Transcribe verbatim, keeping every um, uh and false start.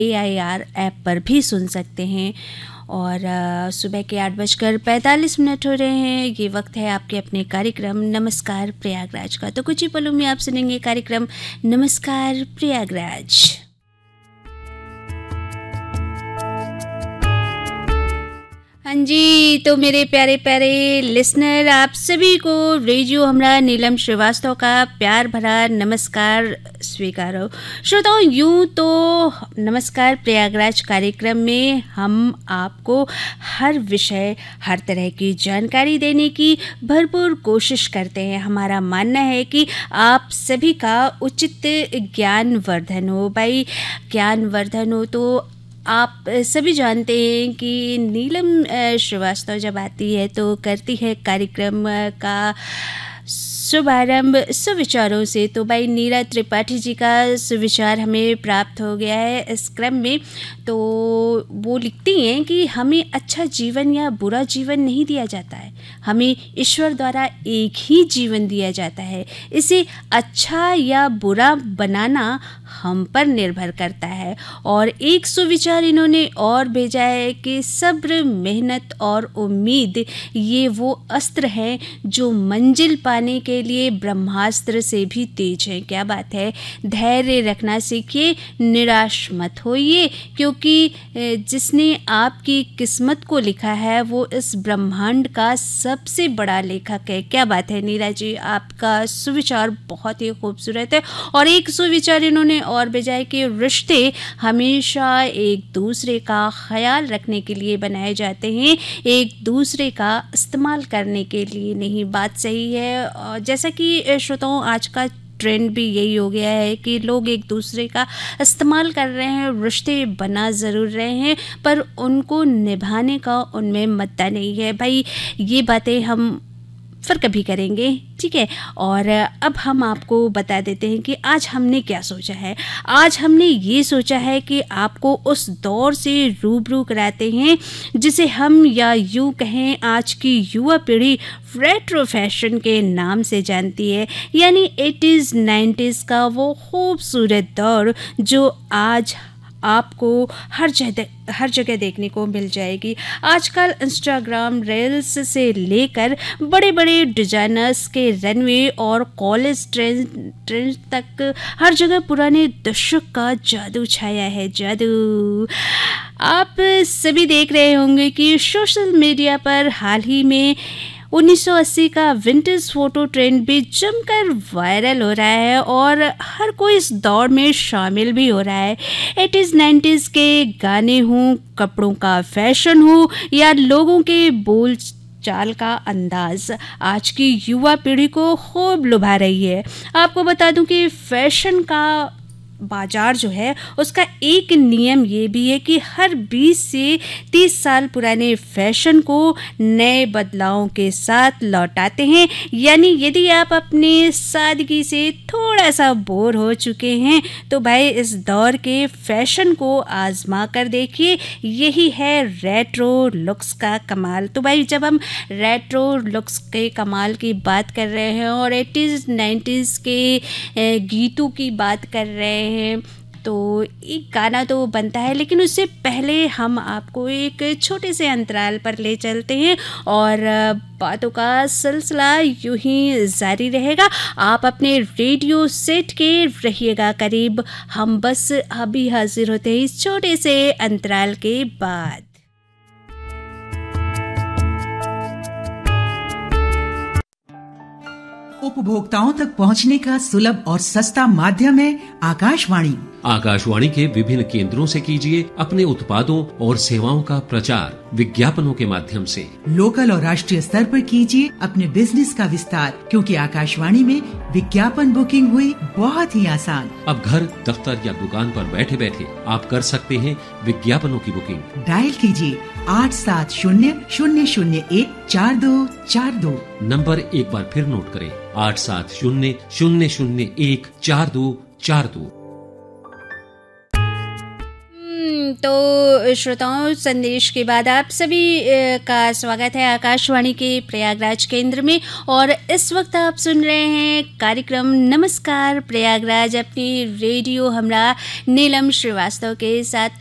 A I R app पर भी सुन सकते हैं। और आ, सुबह के आठ बजकर पैंतालीस मिनट हो रहे हैं। ये वक्त है आपके अपने कार्यक्रम नमस्कार प्रयागराज का। तो कुछ ही पलों में आप सुनेंगे कार्यक्रम नमस्कार प्रयागराज। हाँ जी, तो मेरे प्यारे प्यारे लिसनर, आप सभी को रेडियो हमरा नीलम श्रीवास्तव का प्यार भरा नमस्कार स्वीकार हो। श्रोताओं, यूँ तो नमस्कार प्रयागराज कार्यक्रम में हम आपको हर विषय, हर तरह की जानकारी देने की भरपूर कोशिश करते हैं। हमारा मानना है कि आप सभी का उचित ज्ञानवर्धन हो। भाई, ज्ञानवर्धन हो तो आप सभी जानते हैं कि नीलम श्रीवास्तव जब आती है तो करती है कार्यक्रम का शुभारंभ सुविचारों से। तो भाई नीरा त्रिपाठी जी का सुविचार हमें प्राप्त हो गया है इस क्रम में। तो वो लिखती हैं कि हमें अच्छा जीवन या बुरा जीवन नहीं दिया जाता है, हमें ईश्वर द्वारा एक ही जीवन दिया जाता है। इसे अच्छा या बुरा बनाना हम पर निर्भर करता है। और एक सुविचार इन्होंने और भेजा है कि सब्र, मेहनत और उम्मीद ये वो अस्त्र हैं जो मंजिल पाने के लिए ब्रह्मास्त्र से भी तेज हैं। क्या बात है। धैर्य रखना सीखिए, निराश मत होइए, क्योंकि जिसने आपकी किस्मत को लिखा है वो इस ब्रह्मांड का सबसे बड़ा लेखक है। क्या बात है नीरा जी, आपका सुविचार बहुत ही खूबसूरत है। और एक सुविचार इन्होंने और बजाय कि रिश्ते हमेशा एक दूसरे का ख्याल रखने के लिए बनाए जाते हैं, एक दूसरे का इस्तेमाल करने के लिए नहीं। बात सही है। जैसा कि श्रोताओं, आज का ट्रेंड भी यही हो गया है कि लोग एक दूसरे का इस्तेमाल कर रहे हैं, रिश्ते बना ज़रूर रहे हैं, पर उनको निभाने का उनमें मद्दा नहीं है। भाई, ये बातें हम फिर कभी करेंगे, ठीक है। और अब हम आपको बता देते हैं कि आज हमने क्या सोचा है। आज हमने ये सोचा है कि आपको उस दौर से रूबरू कराते हैं जिसे हम या यूँ कहें आज की युवा पीढ़ी रेट्रो फैशन के नाम से जानती है, यानी एटीज़ नाइन्टीज़ का वो खूबसूरत दौर जो आज आपको हर जगह हर जगह देखने को मिल जाएगी। आजकल इंस्टाग्राम रील्स से लेकर बड़े बड़े डिजाइनर्स के रनवे और कॉलेज ट्रेंड ट्रेंड तक हर जगह पुराने दशक का जादू छाया है। जादू आप सभी देख रहे होंगे कि सोशल मीडिया पर हाल ही में उन्नीस सौ अस्सी का विंटेज फोटो ट्रेंड भी जमकर वायरल हो रहा है और हर कोई इस दौड़ में शामिल भी हो रहा है। एटीज़ नाइन्टीज़ के गाने हों, कपड़ों का फैशन हो या लोगों के बोल चाल का अंदाज आज की युवा पीढ़ी को खूब लुभा रही है। आपको बता दूं कि फैशन का बाजार जो है उसका एक नियम ये भी है कि हर बीस से तीस साल पुराने फैशन को नए बदलावों के साथ लौटाते हैं। यानी यदि आप अपने सादगी से थोड़ा सा बोर हो चुके हैं तो भाई इस दौर के फैशन को आजमा कर देखिए। यही है रेट्रो लुक्स का कमाल। तो भाई जब हम रेट्रो लुक्स के कमाल की बात कर रहे हैं और एटीज़ नाइन्टीज़ के गीतों की बात कर रहे हैं तो एक गाना तो बनता है, लेकिन उससे पहले हम आपको एक छोटे से अंतराल पर ले चलते हैं और बातों का सिलसिला यूं ही जारी रहेगा। आप अपने रेडियो सेट के रहिएगा करीब। हम बस अभी हाजिर होते हैं इस छोटे से अंतराल के बाद। उपभोक्ताओं तक पहुंचने का सुलभ और सस्ता माध्यम है आकाशवाणी। आकाशवाणी के विभिन्न केंद्रों से कीजिए अपने उत्पादों और सेवाओं का प्रचार विज्ञापनों के माध्यम से। लोकल और राष्ट्रीय स्तर पर कीजिए अपने बिजनेस का विस्तार, क्योंकि आकाशवाणी में विज्ञापन बुकिंग हुई बहुत ही आसान। अब घर, दफ्तर या दुकान पर बैठे बैठे आप कर सकते हैं विज्ञापनों की बुकिंग। डायल कीजिए आठ सात शून्य शून्य शून्य एक चार दो चार दो। नंबर एक बार फिर नोट करें, आठ सात शून्य शून्य शून्य एक चार दो चार दो। तो श्रोताओं, संदेश के बाद आप सभी अ, का स्वागत है आकाशवाणी के प्रयागराज केंद्र में। और इस वक्त आप सुन रहे हैं कार्यक्रम नमस्कार प्रयागराज अपनी रेडियो हमरा नीलम श्रीवास्तव के साथ।